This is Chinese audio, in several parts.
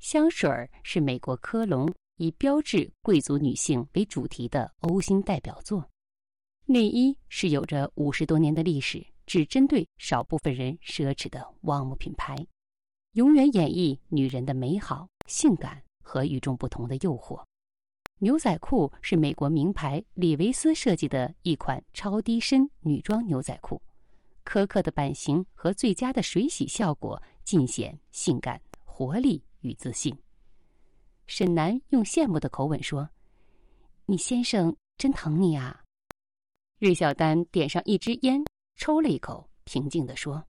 香水是美国科隆以标志贵族女性为主题的欧星代表作。内衣是有着50多年的历史，只针对少部分人奢侈的望慕品牌，永远演绎女人的美好、性感和与众不同的诱惑。牛仔裤是美国名牌李维斯设计的一款超低身女装牛仔裤，苛刻的版型和最佳的水洗效果尽显性感、活力与自信。沈南用羡慕的口吻说：“你先生真疼你啊。”芮小丹点上一支烟，抽了一口，平静地说：“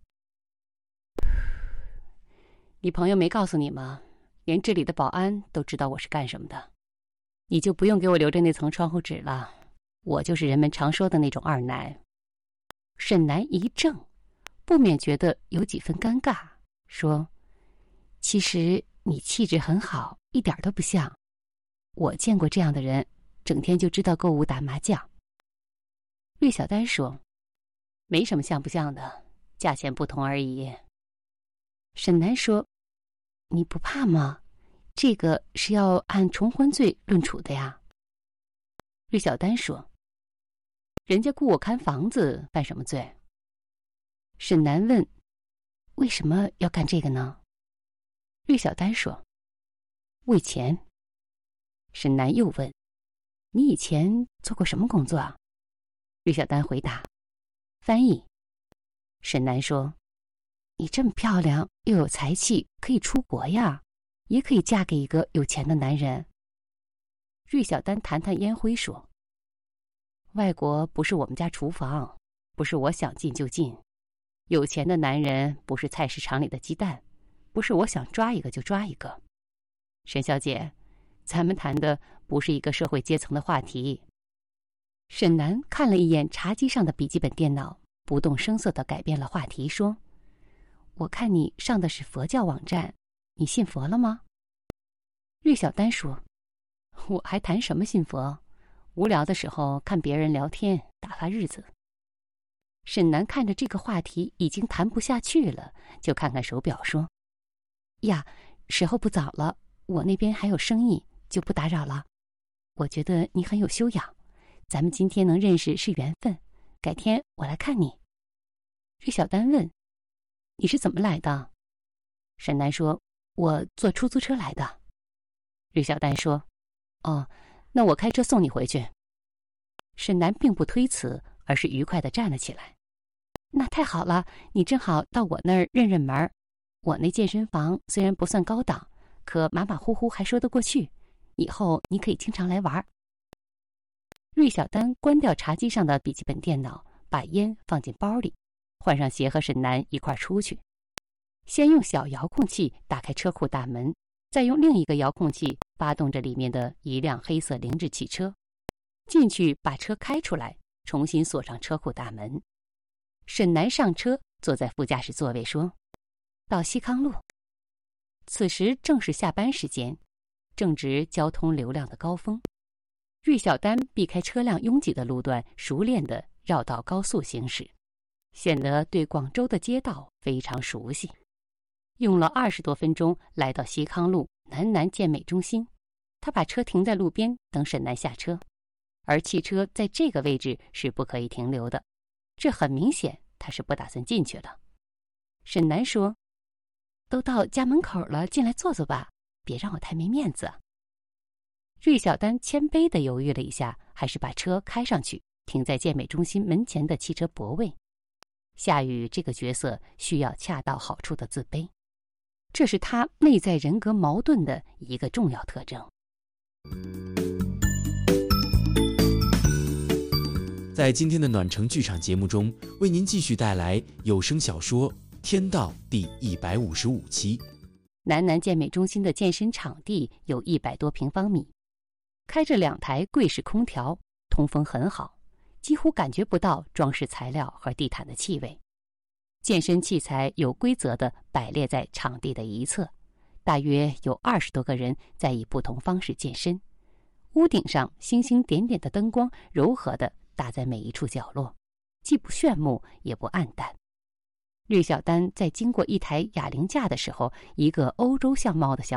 你朋友没告诉你吗？连这里的保安都知道我是干什么的。你就不用给我留着那层窗户纸了，我就是人们常说的那种二奶。”沈南一怔，不免觉得有几分尴尬，说：“其实你气质很好，一点都不像。我见过这样的人，整天就知道购物打麻将。”芮小丹说：“没什么像不像的，价钱不同而已。”沈南说：“你不怕吗？这个是要按重婚罪论处的呀。”芮小丹说：“人家雇我看房子，犯什么罪？”沈南问：“为什么要干这个呢？”芮小丹说：“为钱。”沈南又问：“你以前做过什么工作啊？”芮小丹回答：“翻译。”沈南说：“你这么漂亮又有才气，可以出国呀，也可以嫁给一个有钱的男人。”芮小丹弹弹烟灰说：“外国不是我们家厨房，不是我想进就进。有钱的男人不是菜市场里的鸡蛋，不是我想抓一个就抓一个。沈小姐，咱们谈的不是一个社会阶层的话题。”沈南看了一眼茶几上的笔记本电脑，不动声色地改变了话题，说：“我看你上的是佛教网站，你信佛了吗？”芮小丹说：“我还谈什么信佛？无聊的时候看别人聊天，打发日子。”沈南看着这个话题已经谈不下去了，就看看手表说：“呀，时候不早了，我那边还有生意，就不打扰了。我觉得你很有修养，咱们今天能认识是缘分，改天我来看你。”芮小丹问：“你是怎么来的？”沈南说：“我坐出租车来的。”芮小丹说：“哦，那我开车送你回去。”沈南并不推辞，而是愉快地站了起来。“那太好了，你正好到我那儿认认门。我那健身房虽然不算高档，可马马虎虎还说得过去，以后你可以经常来玩。”芮小丹关掉茶几上的笔记本电脑，把烟放进包里，换上鞋和沈南一块出去。先用小遥控器打开车库大门，再用另一个遥控器发动着里面的一辆黑色凌志汽车，进去把车开出来，重新锁上车库大门。沈南上车，坐在副驾驶座位说：“到西康路。”此时正是下班时间，正值交通流量的高峰。芮小丹避开车辆拥挤的路段，熟练地绕道高速行驶，显得对广州的街道非常熟悉。用了20多分钟来到西康路南健美中心，他把车停在路边等沈南下车，而汽车在这个位置是不可以停留的，这很明显他是不打算进去的。沈南说：“都到家门口了，进来坐坐吧，别让我太没面子。”芮小丹谦卑地犹豫了一下，还是把车开上去，停在健美中心门前的汽车泊位。夏雨这个角色需要恰到好处的自卑，这是他内在人格矛盾的一个重要特征。 在今天的暖城剧场节目中，为您继续带来有声小说《天道》第155期。 南健美中心的健身场地有100多平方米，开着2台柜式空调，通风很好，几乎感觉不到装饰材料和地毯的气味。健身器材有规则地摆列在场地的一侧，大约有20多个人在以不同方式健身。屋顶上星星点点的灯光柔和地打在每一处角落，既不炫目也不暗淡。芮小丹在经过一台哑铃架的时候，一个欧洲相貌的小